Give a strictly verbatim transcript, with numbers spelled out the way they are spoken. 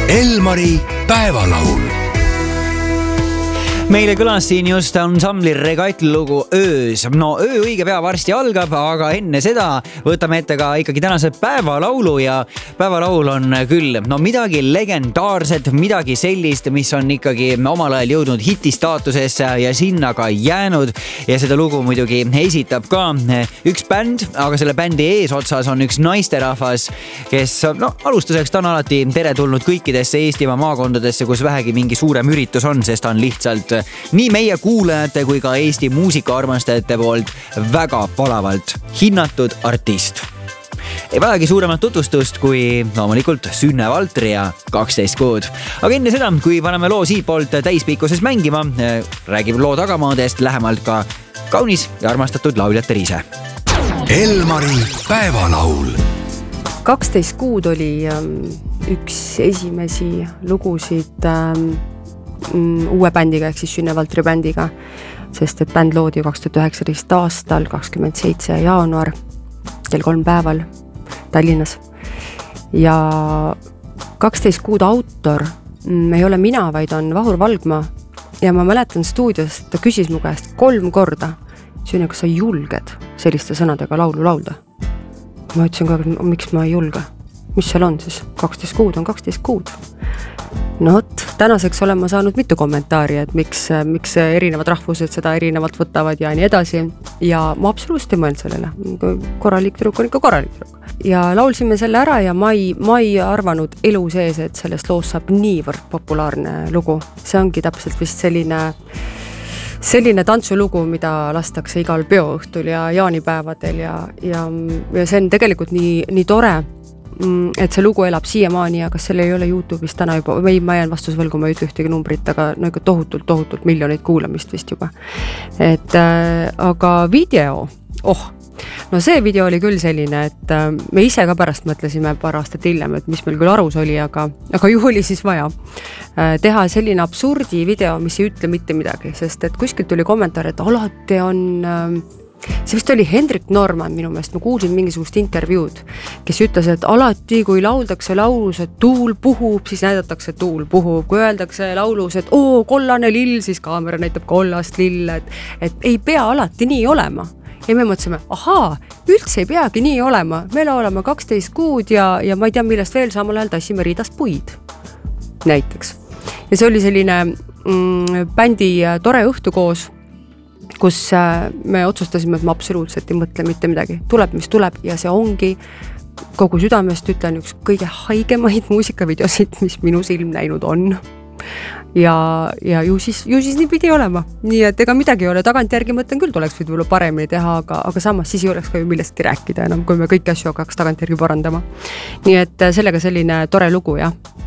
Elmari päevalaul. Meile kõlas siin just ansambli Regatt lugu Öös. No öö õige pea varsti algab, aga enne seda võtame ette ka ikkagi tänase päevalaulu ja päevalaul on küll no midagi legendaarset, midagi sellist, mis on ikkagi omal ajal jõudnud hitistaatusesse ja sinna ka jäänud ja seda lugu muidugi esitab ka üks bänd, aga selle bändi eesotsas on üks naisterahvas, kes no alustuseks ta on alati teretulnud kõikidesse Eestimaa maakondadesse, kus vähegi mingi suurem üritus on, sest ta on lihtsalt nii meie kuulajate kui ka Eesti muusikaarmastajate poolt väga palavalt hinnatud artist. Ei vajagi suuremat tutvustust kui loomulikult Sünne Valtri ja kaksteist kuud. Aga enne seda, kui paneme loo siit poolt täispikkuses mängima, räägib loo tagamaadest lähemalt ka kaunis ja armastatud lauljate Riise. Elmari päevalaul. kaksteist kuud oli üks esimesi lugusid uue bändiga ehk siis Sünne Valtri bändiga, sest et bänd loodi kaks tuhat üheksateist aastal kakskümmend seitse jaanuar kell kolm päeval Tallinnas ja kaksteist kuud autor ei ole mina, vaid on Vahur Valgma ja ma mäletan stuudios, ta küsis mu käest kolm korda, Sünne, kas sa julged selliste sõnadega laulu laulda? Ma ütlesin ka, miks ma ei julge, mis seal on siis, kaksteist kuud on kaksteist kuud. No võt, tänaseks olen ma saanud mitu kommentaari, et miks, miks erinevad rahvused seda erinevalt võtavad ja nii edasi. Ja ma absoluutselt ei mõelnud sellele. Korralik tüdruk on ikka korralik tüdruk. Ja laulsime selle ära ja ma ei, ma ei arvanud elu sees, et sellest loost saab niivõrd populaarne lugu. See ongi täpselt vist selline, selline tantsulugu, mida lastakse igal peoõhtul ja jaanipäevadel ja, ja, ja see on tegelikult nii, nii tore, et see lugu elab siiamaani ja kas selle ei ole YouTube'is täna juba, või ma jään vastus veel, kui ma ei ütle ühtegi numbrit, aga no ikka tohutult, tohutult miljoneid kuulamist vist juba. Et äh, aga video, oh, no see video oli küll selline, et äh, me ise ka pärast mõtlesime paar aastat hiljem, et mis meil küll arus oli, aga, aga ju oli siis vaja äh, teha selline absurdi video, mis ei ütle mitte midagi, sest et kuskilt tuli kommentaar, et alati on äh, see vist oli Hendrik Norman minu meelest, ma kuulsin mingisugust intervjuud, kes ütles, et alati kui lauldakse laulus, et tuul puhub, siis näidatakse, et tuul puhub. Kui öeldakse laulus, et oo, kollane lill, siis kaamera näitab kollast lill, et, et ei pea alati nii olema. Ja me mõtlesime, ahaa, üldse ei peagi nii olema. Me oleme kaksteist kuud ja, ja ma ei tea, millest veel samal ajal tassime riidast puid. Näiteks. Ja see oli selline mm, bändi tore õhtu koos, kus me otsustasime, et ma absoluutselt ei mõtle mitte midagi. Tuleb, mis tuleb ja see ongi kogu südamest ütlen üks kõige haigemaid muusikavideosid, mis minu silm näinud on. Ja, ja ju, siis, ju siis nii pidi olema. Nii et ega midagi ei ole. Tagantjärgi mõtlen küll, tuleks võib-olla paremini teha, aga, aga samas siis ei oleks ka ju millestki rääkida enam, kui me kõiki asju hakkaks tagantjärgi parandama. Nii et sellega selline tore lugu, jah.